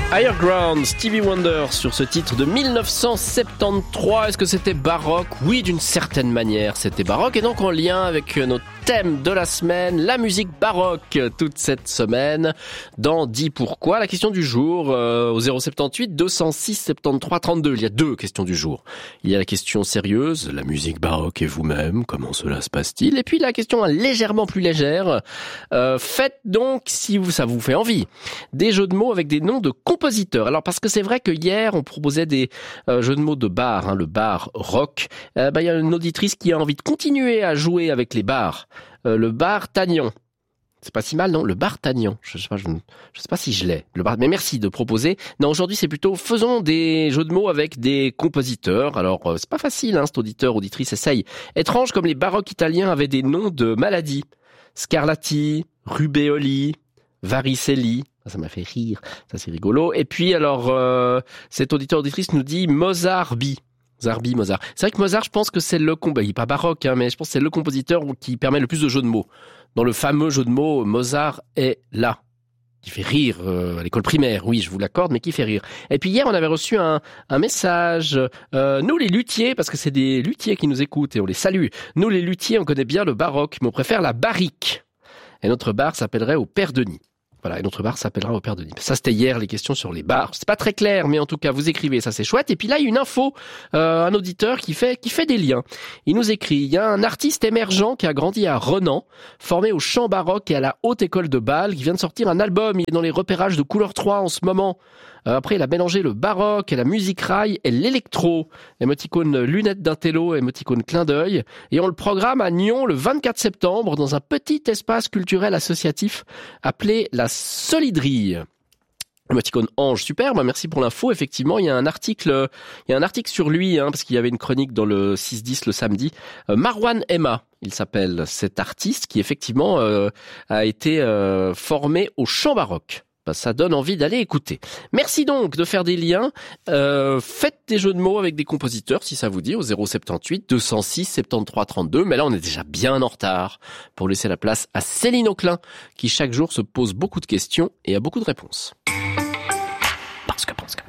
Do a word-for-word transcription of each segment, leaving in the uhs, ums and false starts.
Higher Ground, Stevie Wonder sur ce titre de dix-neuf cent soixante-treize. Est-ce que c'était baroque? Oui, d'une certaine manière, c'était baroque. Et donc en lien avec notre thème de la semaine, la musique baroque, toute cette semaine, dans Dis pourquoi. La question du jour, euh, au zéro soixante-dix-huit deux cent six soixante-treize trente-deux. Il y a deux questions du jour. Il y a la question sérieuse, la musique baroque et vous-même, comment cela se passe-t-il? Et puis la question légèrement plus légère, euh, faites donc, si vous, ça vous fait envie, des jeux de mots avec des noms de compositeurs. Alors parce que c'est vrai que hier on proposait des euh, jeux de mots de bar, hein, le bar rock. Euh, bah, il y a une auditrice qui a envie de continuer à jouer avec les bars. Euh, le bar Tagnon. C'est pas si mal, non? Le bar Tagnon. Je sais pas, je, je sais pas si je l'ai. Le bar, mais merci de proposer. Non, aujourd'hui, c'est plutôt faisons des jeux de mots avec des compositeurs. Alors, euh, c'est pas facile, hein, cet auditeur, auditrice essaye. Étrange comme les baroques italiens avaient des noms de maladies. Scarlatti, Rubeoli, Varicelli. Ça m'a fait rire. Ça, c'est rigolo. Et puis, alors, euh, cet auditeur, auditrice nous dit Mozart-Bi. Zarbi, Mozart. C'est vrai que Mozart, je pense que c'est le comp... il est pas baroque, hein, mais je pense que c'est le compositeur qui permet le plus de jeux de mots. Dans le fameux jeu de mots, Mozart est là. Qui fait rire euh, à l'école primaire, oui, je vous l'accorde, mais qui fait rire. Et puis hier, on avait reçu un, un message. Euh, nous, les luthiers, parce que c'est des luthiers qui nous écoutent et on les salue. Nous, les luthiers, on connaît bien le baroque, mais on préfère la barrique. Et notre bar s'appellerait au Père Denis. Voilà, et notre bar s'appellera au Père Denis. Ça, c'était hier, les questions sur les bars. C'est pas très clair, mais en tout cas, vous écrivez, ça c'est chouette. Et puis là, il y a une info, euh, un auditeur qui fait qui fait des liens. Il nous écrit, il y a un artiste émergent qui a grandi à Renan, formé au chant baroque et à la haute école de Bâle, qui vient de sortir un album. Il est dans les repérages de Couleur trois en ce moment. Euh, après, il a mélangé le baroque et la musique rail et l'électro. Émoticône lunettes d'intello, émoticône clin d'œil. Et on le programme à Nyon le vingt-quatre septembre dans un petit espace culturel associatif appelé la Soliderie. Émoticône ange, super, bah merci pour l'info. Effectivement, il y a un article, il y a un article sur lui, hein, parce qu'il y avait une chronique dans le six dix le samedi. Euh, Marwan Emma, il s'appelle cet artiste qui effectivement euh, a été euh, formé au chant baroque. Ça donne envie d'aller écouter. Merci donc de faire des liens. Euh, faites des jeux de mots avec des compositeurs, si ça vous dit, au zéro soixante-dix-huit deux cent six soixante-treize trente-deux. Mais là, on est déjà bien en retard pour laisser la place à Céline Auclin, qui chaque jour se pose beaucoup de questions et a beaucoup de réponses. Parce que, parce que...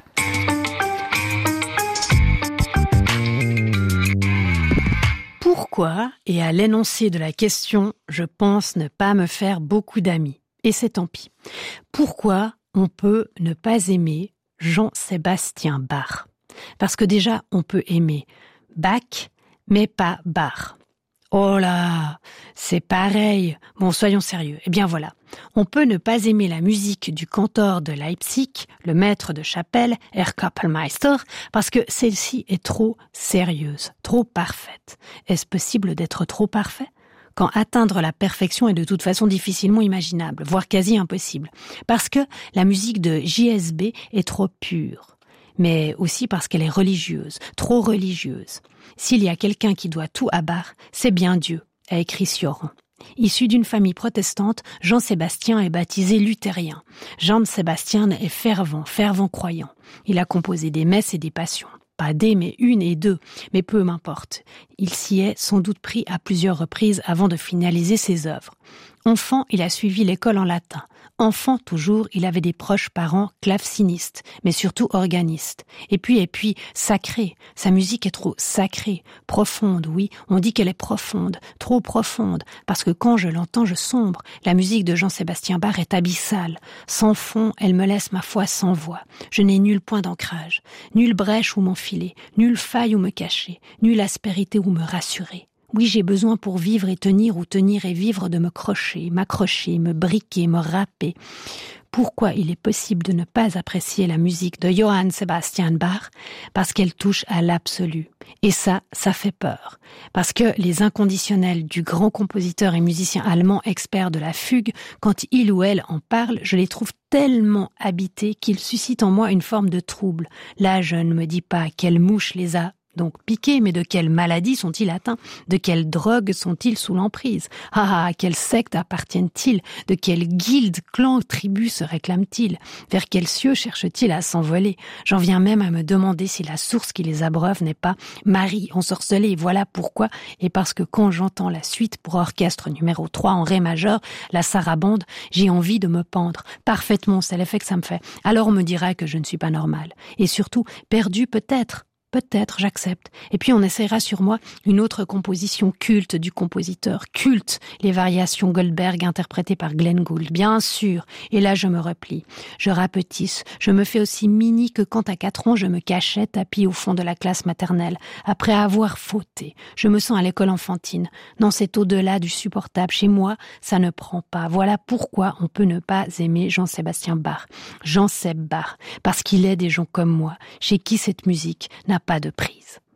Pourquoi, et à l'énoncé de la question, je pense ne pas me faire beaucoup d'amis. Et c'est tant pis. Pourquoi on peut ne pas aimer Jean-Sébastien Bach? Parce que déjà, on peut aimer Bach, mais pas Bach. Oh là, c'est pareil. Bon, soyons sérieux. Eh bien voilà, on peut ne pas aimer la musique du cantor de Leipzig, le maître de chapelle, Herr Kapellmeister, parce que celle-ci est trop sérieuse, trop parfaite. Est-ce possible d'être trop parfait ? Quand atteindre la perfection est de toute façon difficilement imaginable, voire quasi impossible. Parce que la musique de J S B est trop pure, mais aussi parce qu'elle est religieuse, trop religieuse. S'il y a quelqu'un qui doit tout à Bach, c'est bien Dieu, a écrit Sioran. Issu d'une famille protestante, Jean-Sébastien est baptisé luthérien. Jean-Sébastien est fervent, fervent croyant. Il a composé des messes et des passions. Pas des, mais une et deux, mais peu m'importe. Il s'y est sans doute pris à plusieurs reprises avant de finaliser ses œuvres. Enfant, il a suivi l'école en latin. Enfant, toujours, il avait des proches parents clavecinistes, mais surtout organistes. Et puis, et puis, sacré. Sa musique est trop sacrée, profonde, oui, on dit qu'elle est profonde, trop profonde, parce que quand je l'entends, je sombre. La musique de Jean-Sébastien Bach est abyssale. Sans fond, elle me laisse ma foi sans voix. Je n'ai nul point d'ancrage, nulle brèche où m'enfiler, nulle faille où me cacher, nulle aspérité où me rassurer. Oui, j'ai besoin pour vivre et tenir ou tenir et vivre de me crocher, m'accrocher, me briquer, me râper. Pourquoi il est possible de ne pas apprécier la musique de Johann Sebastian Bach? Parce qu'elle touche à l'absolu. Et ça, ça fait peur. Parce que les inconditionnels du grand compositeur et musicien allemand expert de la fugue, quand il ou elle en parle, je les trouve tellement habités qu'ils suscitent en moi une forme de trouble. Là, je ne me dis pas quelle mouche les a donc piqués, mais de quelle maladie sont-ils atteints? De quelle drogue sont-ils sous l'emprise? Ah ah, à quelle secte appartiennent-ils? De quelle guilde, clan, tribu se réclament-ils? Vers quels cieux cherchent-ils à s'envoler? J'en viens même à me demander si la source qui les abreuve n'est pas Marie ensorcelée. Voilà pourquoi, et parce que quand j'entends la suite pour orchestre numéro trois en ré majeur, la sarabande, j'ai envie de me pendre. Parfaitement, c'est l'effet que ça me fait. Alors on me dira que je ne suis pas normale. Et surtout, perdue peut-être. Peut-être, j'accepte. Et puis on essaiera sur moi une autre composition culte du compositeur. Culte, les variations Goldberg interprétées par Glenn Gould. Bien sûr. Et là, je me replie. Je rapetisse. Je me fais aussi mini que quand à quatre ans, je me cachais tapis au fond de la classe maternelle. Après avoir fauté. Je me sens à l'école enfantine. Non, c'est au-delà du supportable. Chez moi, ça ne prend pas. Voilà pourquoi on peut ne pas aimer Jean-Sébastien Bach. Jean-Seb Bach. Parce qu'il est des gens comme moi, chez qui cette musique n'a pas de prise.